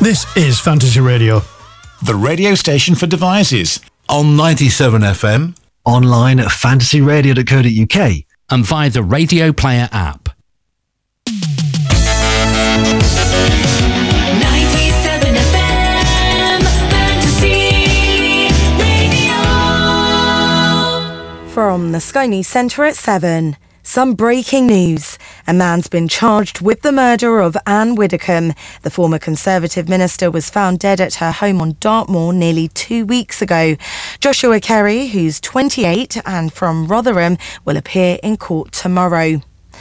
This is Fantasy Radio, the radio station for devices. On 97 FM. Online at fantasyradio.co.uk. And via the Radio Player app. 97 FM Fantasy Radio. From the Sky News Centre at 7. Some breaking news. A man's been charged with the murder of Anne Widdecombe. The former Conservative minister was found dead at her home on Dartmoor nearly 2 weeks ago. Joshua Kerry, who's 28 and from Rotherham, will appear in court tomorrow.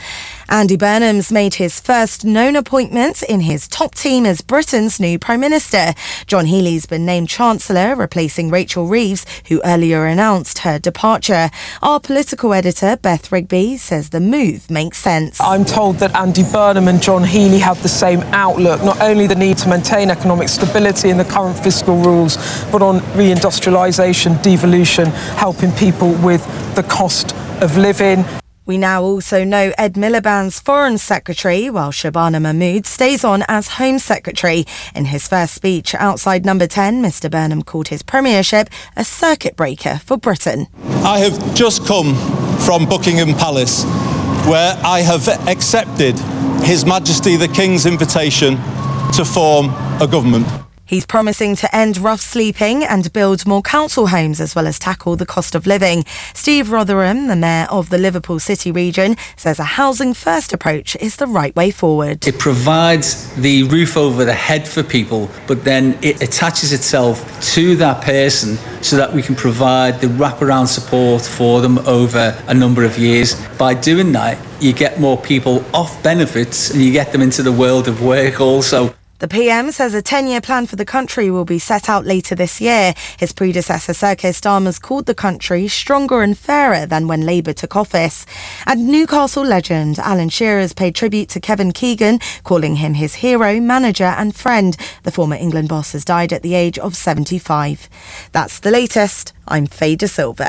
Andy Burnham's made his first known appointments in his top team as Britain's new Prime Minister. John Healey's been named Chancellor, replacing Rachel Reeves, who earlier announced her departure. Our political editor, Beth Rigby, says the move makes sense. I'm told that Andy Burnham and John Healey have the same outlook, not only the need to maintain economic stability in the current fiscal rules, but on reindustrialisation, devolution, helping people with the cost of living. We now also know Ed Miliband's Foreign Secretary, while Shabana Mahmood stays on as Home Secretary. In his first speech outside Number 10, Mr Burnham called his premiership a circuit breaker for Britain. I have just come from Buckingham Palace, where I have accepted His Majesty the King's invitation to form a government. He's promising to end rough sleeping and build more council homes, as well as tackle the cost of living. Steve Rotherham, the mayor of the Liverpool City region, says a housing-first approach is the right way forward. It provides the roof over the head for people, but then it attaches itself to that person so that we can provide the wraparound support for them over a number of years. By doing that, you get more people off benefits and you get them into the world of work also. The PM says a 10-year plan for the country will be set out later this year. His predecessor, Sir Keir Starmer's, called the country stronger and fairer than when Labour took office. And Newcastle legend Alan Shearer's paid tribute to Kevin Keegan, calling him his hero, manager and friend. The former England boss has died at the age of 75. That's the latest. I'm Faye De Silva.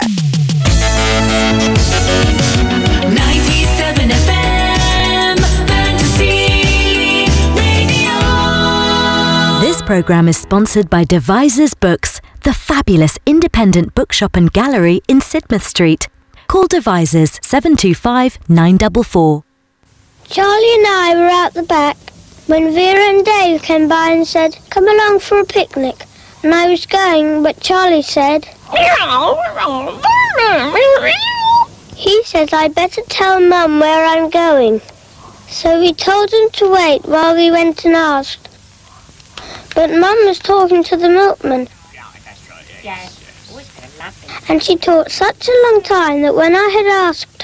97 FM. This programme is sponsored by Devisers Books, the fabulous independent bookshop and gallery in Sidmouth Street. Call Devisers 725 944. Charlie and I were out the back when Vera and Dave came by and said, "Come along for a picnic." And I was going, but Charlie said, he said I'd better tell Mum where I'm going. So we told him to wait while we went and asked. But Mum was talking to the milkman. And she talked such a long time that when I had asked